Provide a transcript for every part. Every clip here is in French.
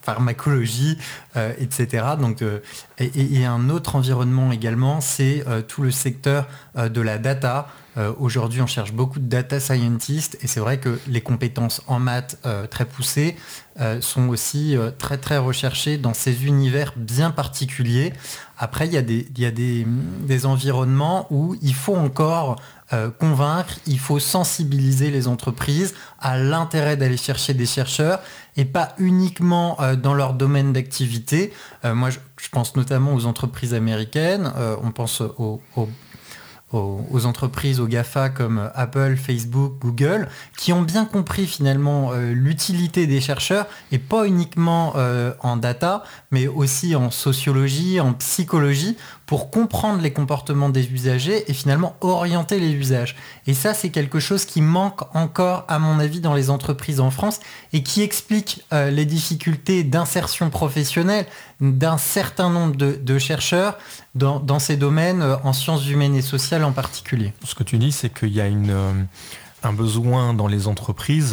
pharmacologie, etc. Donc, et un autre environnement également, c'est tout le secteur de la data. Aujourd'hui, on cherche beaucoup de data scientists et c'est vrai que les compétences en maths très poussées sont aussi très très recherchées dans ces univers bien particuliers. Après, il y a des environnements où il faut encore convaincre, il faut sensibiliser les entreprises à l'intérêt d'aller chercher des chercheurs et pas uniquement dans leur domaine d'activité. Moi, je pense notamment aux entreprises américaines, on pense aux entreprises, aux GAFA comme Apple, Facebook, Google, qui ont bien compris finalement l'utilité des chercheurs, et pas uniquement en data, mais aussi en sociologie, en psychologie, pour comprendre les comportements des usagers et finalement orienter les usages. Et ça, c'est quelque chose qui manque encore, à mon avis, dans les entreprises en France et qui explique les difficultés d'insertion professionnelle d'un certain nombre de chercheurs dans ces domaines, en sciences humaines et sociales en particulier. Ce que tu dis, c'est qu'il y a un besoin dans les entreprises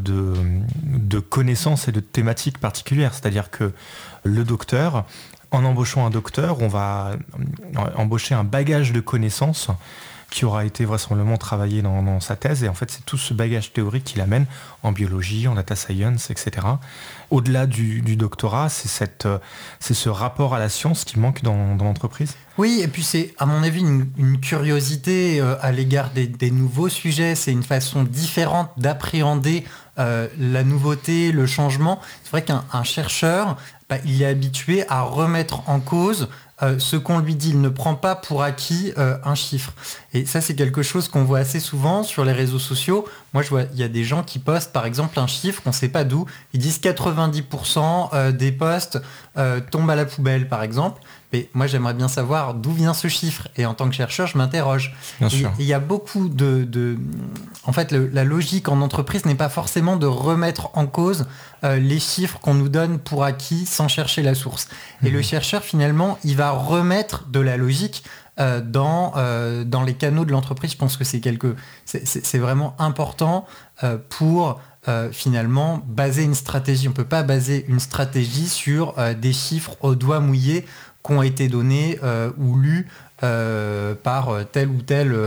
de connaissances et de thématiques particulières. C'est-à-dire que le docteur, en embauchant un docteur, on va embaucher un bagage de connaissances qui aura été vraisemblablement travaillé dans sa thèse. Et en fait, c'est tout ce bagage théorique qu'il amène en biologie, en data science, etc. Au-delà du doctorat, c'est ce rapport à la science qui manque dans l'entreprise. Oui, et puis c'est, à mon avis, une curiosité à l'égard des nouveaux sujets. C'est une façon différente d'appréhender la nouveauté, le changement. C'est vrai qu'un chercheur, il est habitué à remettre en cause ce qu'on lui dit. Il ne prend pas pour acquis un chiffre. Et ça, c'est quelque chose qu'on voit assez souvent sur les réseaux sociaux. Moi, je vois, il y a des gens qui postent, par exemple, un chiffre, on ne sait pas d'où. Ils disent 90% des posts tombent à la poubelle, par exemple. Mais moi, j'aimerais bien savoir d'où vient ce chiffre. Et en tant que chercheur, je m'interroge. Il y a beaucoup En fait, la logique en entreprise n'est pas forcément de remettre en cause les chiffres qu'on nous donne pour acquis sans chercher la source. Et le chercheur, finalement, il va remettre de la logique dans les canaux de l'entreprise. Je pense que c'est vraiment important pour finalement baser une stratégie. On ne peut pas baser une stratégie sur des chiffres au doigt mouillé qui ont été donnés ou lus par tel ou tel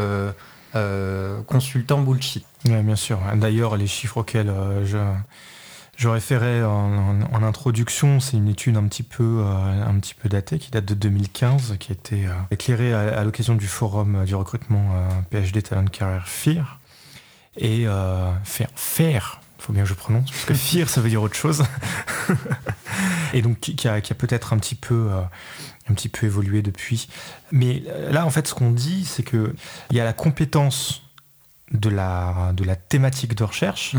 consultant bullshit. Oui, bien sûr. D'ailleurs, les chiffres auxquels je référais en introduction, c'est une étude un petit peu datée, qui date de 2015, qui a été éclairée à l'occasion du forum du recrutement PhD Talent Career FAIR. Et FAIR, il faut bien que je prononce, parce que FAIR, ça veut dire autre chose. Et donc qui a peut-être un petit peu évolué depuis. Mais là, en fait, ce qu'on dit, c'est qu'il y a la compétence de la thématique de recherche,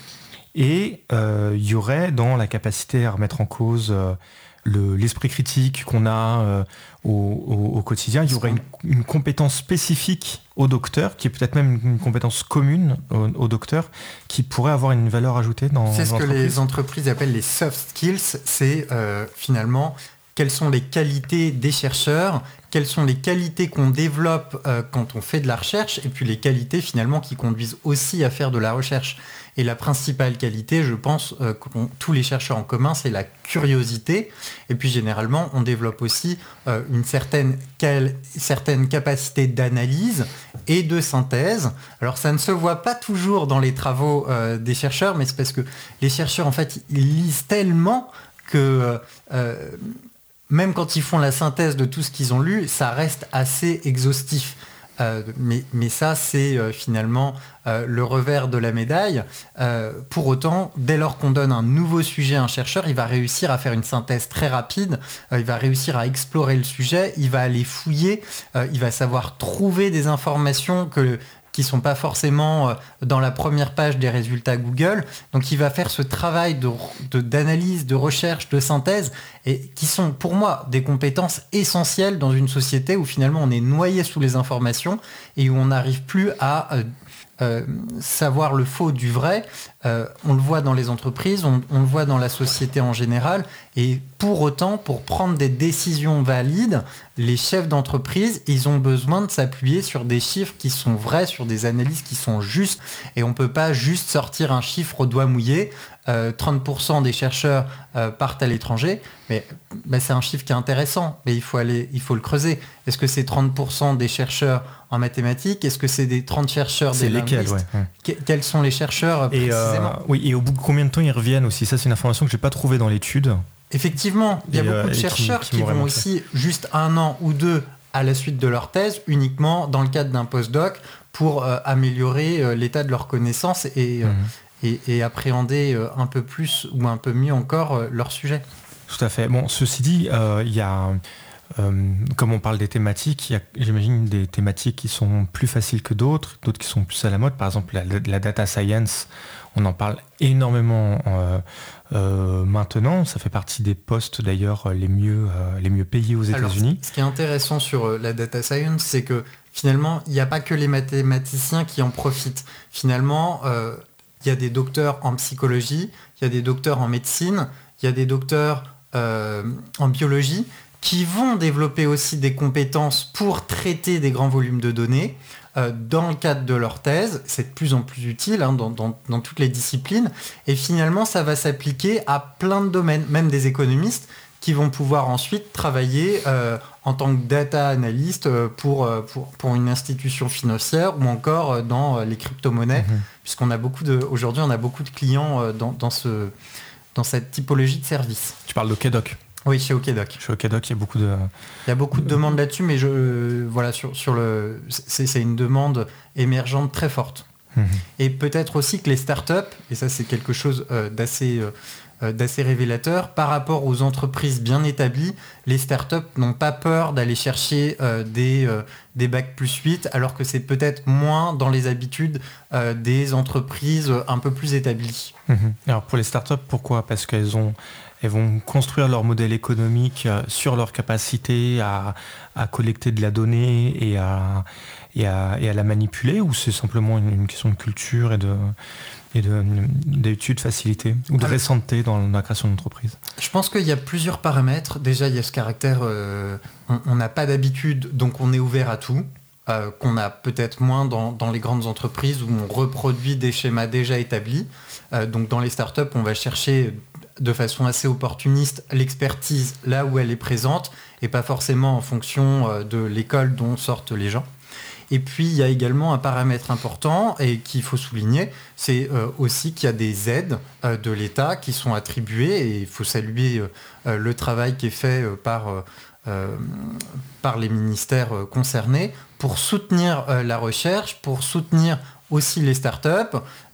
et il y aurait dans la capacité à remettre en cause l'esprit critique qu'on a au quotidien, il y aurait une compétence spécifique au docteur, qui est peut-être même une compétence commune au docteur, qui pourrait avoir une valeur ajoutée dans C'est ce que l'entreprise. les entreprises appellent les soft skills. C'est finalement quelles sont les qualités des chercheurs, quelles sont les qualités qu'on développe quand on fait de la recherche, et puis les qualités finalement qui conduisent aussi à faire de la recherche. Et la principale qualité, je pense, que tous les chercheurs en commun, c'est la curiosité. Et puis généralement, on développe aussi une certaine capacité d'analyse et de synthèse. Alors ça ne se voit pas toujours dans les travaux des chercheurs, mais c'est parce que les chercheurs, en fait, ils lisent tellement que même quand ils font la synthèse de tout ce qu'ils ont lu, ça reste assez exhaustif. Mais ça, c'est finalement le revers de la médaille. Pour autant, dès lors qu'on donne un nouveau sujet à un chercheur, il va réussir à faire une synthèse très rapide, il va réussir à explorer le sujet, il va aller fouiller, il va savoir trouver des informations qui ne sont pas forcément dans la première page des résultats Google. Donc il va faire ce travail d'analyse, de recherche, de synthèse, et qui sont pour moi des compétences essentielles dans une société où finalement on est noyé sous les informations et où on n'arrive plus à savoir le faux du vrai. On le voit dans les entreprises, on le voit dans la société en général, et pour autant, pour prendre des décisions valides, les chefs d'entreprise, ils ont besoin de s'appuyer sur des chiffres qui sont vrais, sur des analyses qui sont justes. Et on ne peut pas juste sortir un chiffre au doigt mouillé. 30% des chercheurs partent à l'étranger, mais c'est un chiffre qui est intéressant, mais il faut le creuser. Est-ce que c'est 30% des chercheurs en mathématiques? Est-ce que c'est des 30 chercheurs des linguistes? Quels sont les chercheurs précisément? Et au bout de combien de temps ils reviennent aussi? Ça, c'est une information que je n'ai pas trouvée dans l'étude. Effectivement, il y a beaucoup de chercheurs qui vont aussi juste 1 an ou 2 à la suite de leur thèse, uniquement dans le cadre d'un postdoc, pour améliorer l'état de leurs connaissances et appréhender un peu plus ou un peu mieux encore leur sujet. Tout à fait. Bon, ceci dit, il y a, comme on parle des thématiques, il y a, j'imagine, des thématiques qui sont plus faciles que d'autres qui sont plus à la mode. Par exemple, la data science, on en parle énormément maintenant. Ça fait partie des postes d'ailleurs les mieux payés aux États-Unis. Ce qui est intéressant sur la data science, c'est que finalement, il n'y a pas que les mathématiciens qui en profitent. Finalement, il y a des docteurs en psychologie, il y a des docteurs en médecine, il y a des docteurs en biologie qui vont développer aussi des compétences pour traiter des grands volumes de données dans le cadre de leur thèse. C'est de plus en plus utile dans toutes les disciplines. Et finalement, ça va s'appliquer à plein de domaines, même des économistes qui vont pouvoir ensuite travailler en tant que data analyst pour une institution financière ou encore dans les crypto-monnaies, puisqu'on a aujourd'hui on a beaucoup de clients dans cette typologie de service. Tu parles de OKDoc? Oui, chez OKDoc. Chez OKDoc, il y a beaucoup de demandes là-dessus, mais c'est une demande émergente très forte. Et peut-être aussi que les startups, et ça c'est quelque chose d'assez révélateur, par rapport aux entreprises bien établies, les startups n'ont pas peur d'aller chercher des bacs plus 8, alors que c'est peut-être moins dans les habitudes des entreprises un peu plus établies. Alors pour les startups, pourquoi? Parce qu'elles vont construire leur modèle économique sur leur capacité à collecter de la donnée et à la manipuler, ou c'est simplement une question de culture et d'études facilitées ou de récenteté dans la création d'entreprise? Je pense qu'il y a plusieurs paramètres. Déjà, il y a ce caractère, on n'a pas d'habitude, donc on est ouvert à tout, qu'on a peut-être moins dans les grandes entreprises où on reproduit des schémas déjà établis. Donc dans les startups, on va chercher de façon assez opportuniste l'expertise là où elle est présente et pas forcément en fonction de l'école dont sortent les gens. Et puis il y a également un paramètre important et qu'il faut souligner, c'est aussi qu'il y a des aides de l'État qui sont attribuées, et il faut saluer le travail qui est fait par les ministères concernés pour soutenir la recherche, pour soutenir aussi les startups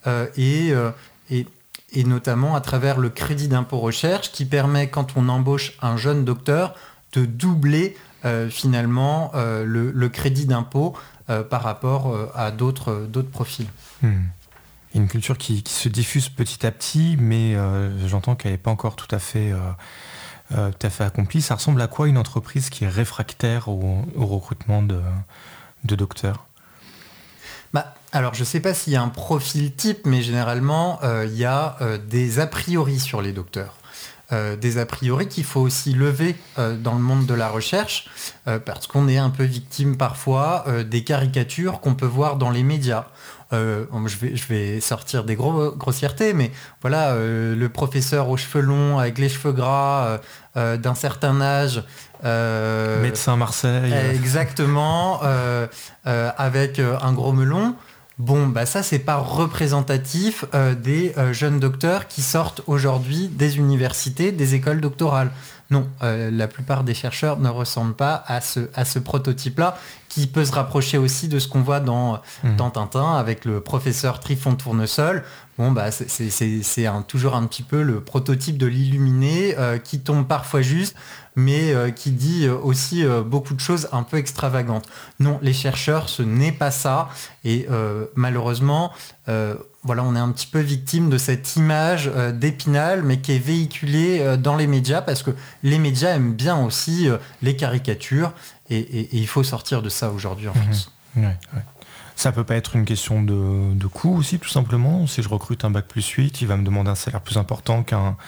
et notamment à travers le crédit d'impôt recherche qui permet, quand on embauche un jeune docteur, de doubler finalement le crédit d'impôt par rapport à d'autres profils. Il y a une culture qui se diffuse petit à petit, mais j'entends qu'elle n'est pas encore tout à fait accomplie. Ça ressemble à quoi une entreprise qui est réfractaire au recrutement de docteurs? Alors, je ne sais pas s'il y a un profil type, mais généralement, il y a des a priori sur les docteurs. Des a priori qu'il faut aussi lever dans le monde de la recherche, parce qu'on est un peu victime parfois des caricatures qu'on peut voir dans les médias. Je vais sortir des grossièretés, mais voilà, le professeur aux cheveux longs, avec les cheveux gras, d'un certain âge... médecin Marseille. Exactement, avec un gros melon. Bon, ça, c'est pas représentatif des jeunes docteurs qui sortent aujourd'hui des universités, des écoles doctorales. Non, la plupart des chercheurs ne ressemblent pas à ce prototype-là, qui peut se rapprocher aussi de ce qu'on voit dans Tintin, avec le professeur Trifon Tournesol. C'est toujours un petit peu le prototype de l'illuminé, qui tombe parfois juste, mais qui dit aussi beaucoup de choses un peu extravagantes. Non, les chercheurs, ce n'est pas ça. Et malheureusement, on est un petit peu victime de cette image d'Épinal, mais qui est véhiculée dans les médias, parce que les médias aiment bien aussi les caricatures, et il faut sortir de ça aujourd'hui en France. Ouais. Ça peut pas être une question de coût aussi, tout simplement. Si je recrute un bac plus 8, il va me demander un salaire plus important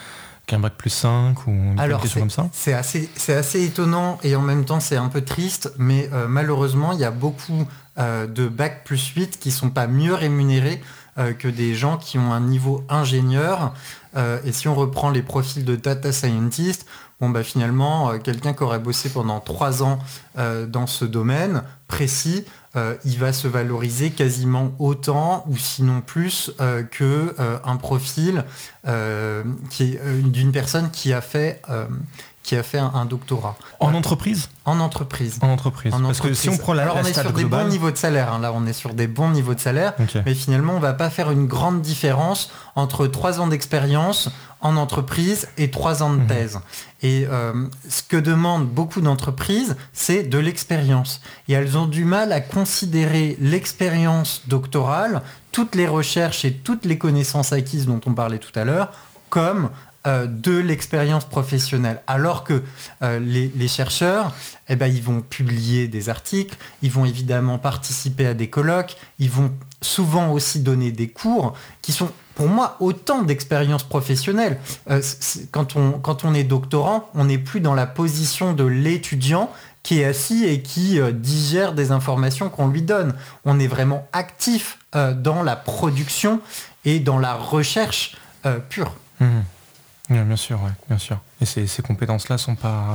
qu'un bac plus 5 ou quelque chose comme ça? C'est assez étonnant et en même temps c'est un peu triste, mais malheureusement il y a beaucoup de bac plus 8 qui sont pas mieux rémunérés que des gens qui ont un niveau ingénieur. Et si on reprend les profils de data scientist, finalement, quelqu'un qui aurait bossé pendant 3 ans dans ce domaine précis, il va se valoriser quasiment autant ou sinon plus qu'un profil qui est d'une personne qui a fait un doctorat. En entreprise ? En entreprise. Parce que si on prend on est sur des bons niveaux de salaire. Hein. Là, on est sur des bons niveaux de salaire. Okay. Mais finalement, on ne va pas faire une grande différence entre 3 ans d'expérience en entreprise et 3 ans de thèse. Et ce que demandent beaucoup d'entreprises, c'est de l'expérience. Et elles ont du mal à considérer l'expérience doctorale, toutes les recherches et toutes les connaissances acquises dont on parlait tout à l'heure, comme de l'expérience professionnelle. Alors que les chercheurs, ils vont publier des articles, ils vont évidemment participer à des colloques, ils vont souvent aussi donner des cours qui sont, pour moi, autant d'expériences professionnelles. Quand on est doctorant, on n'est plus dans la position de l'étudiant qui est assis et qui digère des informations qu'on lui donne. On est vraiment actif dans la production et dans la recherche pure. Oui, bien sûr. Et ces compétences-là sont pas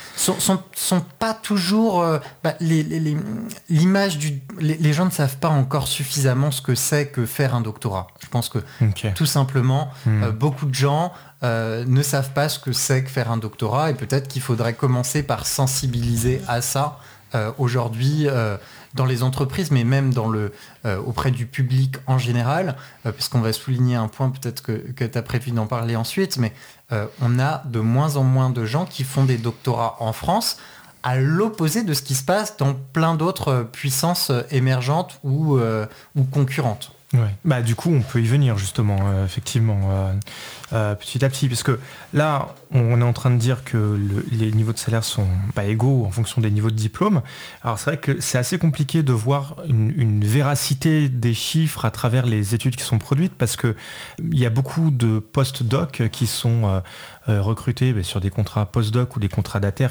toujours l'image du. Les gens ne savent pas encore suffisamment ce que c'est que faire un doctorat. Je pense que tout simplement, beaucoup de gens ne savent pas ce que c'est que faire un doctorat et peut-être qu'il faudrait commencer par sensibiliser à ça aujourd'hui. Dans les entreprises, mais même auprès du public en général, puisqu'on va souligner un point peut-être que tu as prévu d'en parler ensuite, mais on a de moins en moins de gens qui font des doctorats en France, à l'opposé de ce qui se passe dans plein d'autres puissances émergentes ou concurrentes. Ouais. Du coup, on peut y venir justement, effectivement, petit à petit, parce que là, on est en train de dire que les niveaux de salaire sont pas égaux en fonction des niveaux de diplôme. Alors c'est vrai que c'est assez compliqué de voir une véracité des chiffres à travers les études qui sont produites, parce que il y a beaucoup de post-doc qui sont recrutés sur des contrats post-doc ou des contrats d'ATER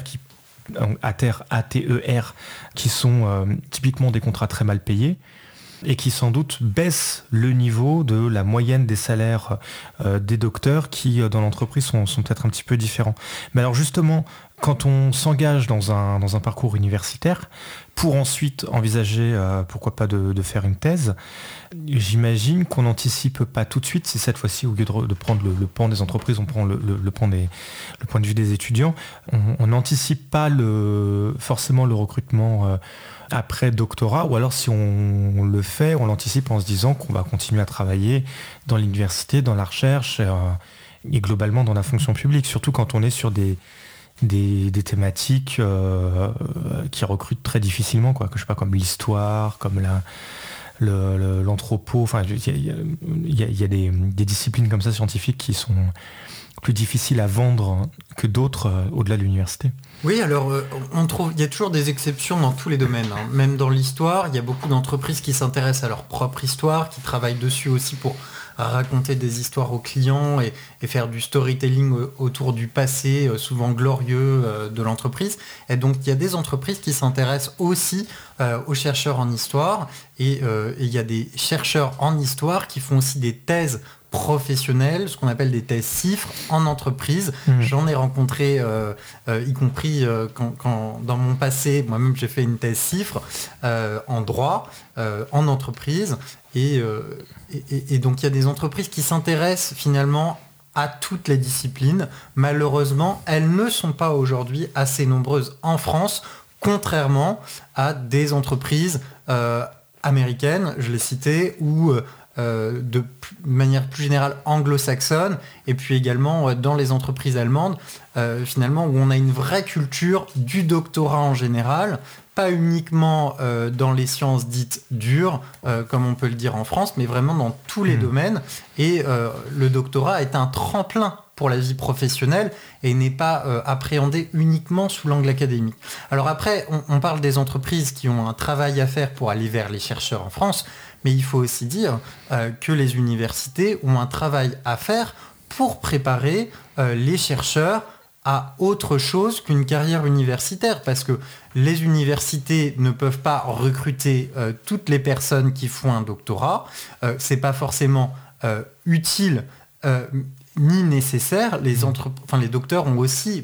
ATER, qui sont typiquement des contrats très mal payés, et qui sans doute baissent le niveau de la moyenne des salaires des docteurs qui, dans l'entreprise, sont peut-être un petit peu différents. Mais alors justement, quand on s'engage dans un parcours universitaire, pour ensuite envisager, pourquoi pas, de faire une thèse, j'imagine qu'on n'anticipe pas tout de suite, si cette fois-ci, au lieu de prendre le pan des entreprises, on prend le point de vue des étudiants, on n'anticipe pas forcément le recrutement après doctorat, ou alors si on le fait, on l'anticipe en se disant qu'on va continuer à travailler dans l'université, dans la recherche et globalement dans la fonction publique, surtout quand on est sur des thématiques qui recrutent très difficilement, quoi, que je sais pas, comme l'histoire, comme l'anthropo, enfin il y a des disciplines comme ça scientifiques qui sont plus difficiles à vendre que d'autres au-delà de l'université. Oui, alors il y a toujours des exceptions dans tous les domaines. Hein. Même dans l'histoire, il y a beaucoup d'entreprises qui s'intéressent à leur propre histoire, qui travaillent dessus aussi pour raconter des histoires aux clients et faire du storytelling autour du passé, souvent glorieux de l'entreprise. Et donc, il y a des entreprises qui s'intéressent aussi aux chercheurs en histoire. Et il y a des chercheurs en histoire qui font aussi des thèses professionnelles, ce qu'on appelle des thèses CIFRE en entreprise. J'en ai rencontré, y compris quand dans mon passé, moi-même j'ai fait une thèse CIFRE en droit, en entreprise. Et donc il y a des entreprises qui s'intéressent finalement à toutes les disciplines. Malheureusement, elles ne sont pas aujourd'hui assez nombreuses en France, contrairement à des entreprises américaines, je l'ai cité, ou de manière plus générale anglo-saxonne, et puis également dans les entreprises allemandes, finalement, où on a une vraie culture du doctorat en général, pas uniquement dans les sciences dites dures, comme on peut le dire en France, mais vraiment dans tous les domaines. Et le doctorat est un tremplin pour la vie professionnelle et n'est pas appréhendé uniquement sous l'angle académique. Alors après, on parle des entreprises qui ont un travail à faire pour aller vers les chercheurs en France, mais il faut aussi dire que les universités ont un travail à faire pour préparer les chercheurs à autre chose qu'une carrière universitaire, parce que les universités ne peuvent pas recruter toutes les personnes qui font un doctorat. C'est pas forcément utile ni nécessaire. Les docteurs ont aussi